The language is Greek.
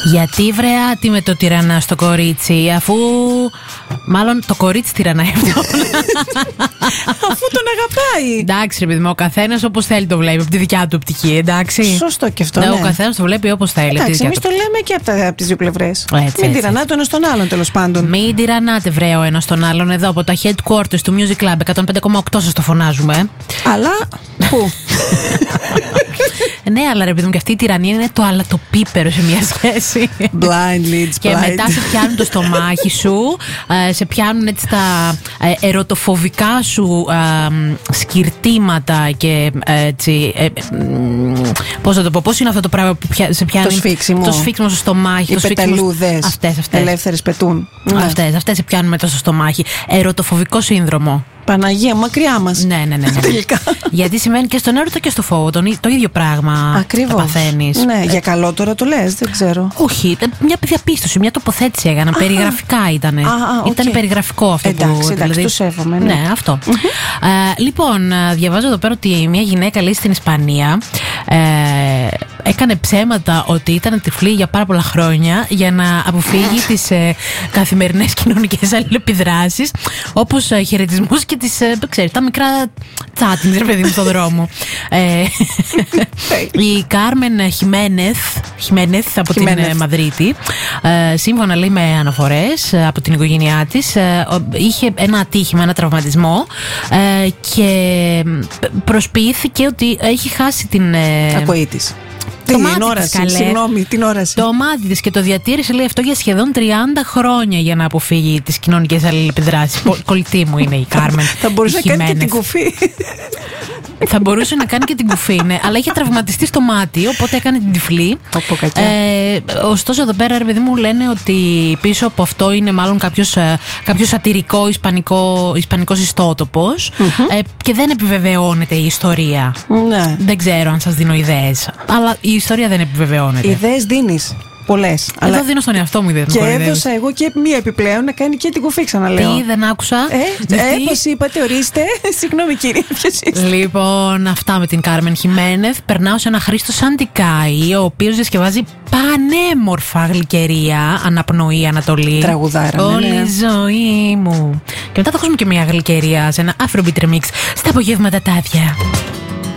Γιατί βρεά τι με το τυραννά στο κορίτσι, αφού. Μάλλον το κορίτσι τυραννάει αυτό. Αφού τον αγαπάει. Εντάξει, ρε παιδί μου, ο καθένας όπως θέλει το βλέπει, από τη δικιά του οπτική, εντάξει. Σωστό και αυτό. Ναι, Ναι. ο καθένας το βλέπει όπως θέλει. Εντάξει, εμείς το λέμε και από τις δύο πλευρές. Μην τυραννάτε ο ένας τον άλλον, τέλος πάντων. Μην τυραννάτε, βρε, ο ένας τον άλλον. Εδώ από τα headquarters του Music Club 105,8 σας το φωνάζουμε. Αλλά. Πού? Ναι, αλλά ρε παιδί μου, και αυτή η τυραννία είναι το αλατοπίπερο σε μια σχέση. Blind leads Και blind. μετά σε πιάνουν το στομάχι σου, σε πιάνουν έτσι τα ερωτοφοβικά σου σκυρτήματα και έτσι. Πώς θα το πω, πώς είναι αυτό το πράγμα που σε πιάνει. Το σφίξιμο. Το σφίξιμο στο στομάχι. Οι πεταλούδες. Αυτές. Ελεύθερες πετούν. Αυτές σε πιάνουν μετά στο στομάχι. Ερωτοφοβικό σύνδρομο. Παναγία, μακριά μας. Ναι. Τελικά. Γιατί σημαίνει και στον έρωτα και στο φόβο. Το ίδιο πράγμα. Ακριβώς. Το παθαίνεις. Ναι, για καλό τώρα το λες, δεν ξέρω. Όχι, μια διαπίστωση, μια τοποθέτηση έκανα. Περιγραφικά ήταν. Ήταν περιγραφικό αυτό που. Εντάξει, το σέβομαι. Ναι, αυτό. Λοιπόν, διαβάζω εδώ πέρα ότι μια γυναίκα, λέει, στην Ισπανία έκανε ψέματα ότι ήταν τυφλή για πάρα πολλά χρόνια για να αποφύγει τις καθημερινές κοινωνικές αλληλεπιδράσεις, όπως χαιρετισμούς και ξέρεις, τα μικρά τσάτινγκ, ρε παιδί μου, στον δρόμο. Η Κάρμεν Χιμένεθ από την Μαδρίτη, σύμφωνα, λέει, με αναφορές από την οικογένειά της, είχε ένα ατύχημα, ένα τραυματισμό και προσποιήθηκε ότι έχει χάσει την ακοή της. Την όραση, συγγνώμη, την όραση. Το μάτι της, και το διατήρησε, λέει, αυτό για σχεδόν 30 χρόνια για να αποφύγει τις κοινωνικές αλληλεπιδράσεις. Κολλητή μου είναι η Κάρμεν. Θα μπορούσε να κάνει και την κουφή. Θα μπορούσε να κάνει και την κουφή, ναι, αλλά είχε τραυματιστεί στο μάτι, οπότε έκανε την τυφλή. Ωστόσο, εδώ πέρα, ρε παιδί μου, λένε ότι πίσω από αυτό είναι μάλλον κάποιο σατυρικό ισπανικός ιστότοπος, και δεν επιβεβαιώνεται η ιστορία. Ναι. Δεν ξέρω αν σας δίνω ιδέες, αλλά η ιστορία δεν επιβεβαιώνεται. Ιδέες δίνεις. Πολλές. Εδώ δίνω στον εαυτό μου ιδέα. Και έδωσα εγώ και μία επιπλέον να κάνει και την κουφή, ξαναλέω. Τι, δεν άκουσα. Πώς είπατε, ορίστε. Συγγνώμη, κύριε, ποιος είστε? Λοιπόν, αυτά με την Κάρμεν Χιμένεθ. Περνάω σε ένα Χρήστο Σαντικάη, ο οποίος διασκευάζει πανέμορφα γλυκερία, Αναπνοή Ανατολή. Τραγουδάρα. Όλη η ζωή μου. Και μετά θα ακούσουμε και μια γλυκερία σε ένα Afrobeat remix στα απογεύματα τάδια.